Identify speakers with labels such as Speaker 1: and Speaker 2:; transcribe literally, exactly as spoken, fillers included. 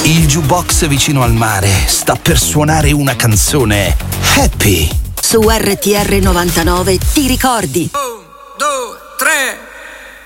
Speaker 1: Il jukebox vicino al mare sta per suonare una canzone happy.
Speaker 2: Su R T R novantanove ti ricordi.
Speaker 3: Un, due,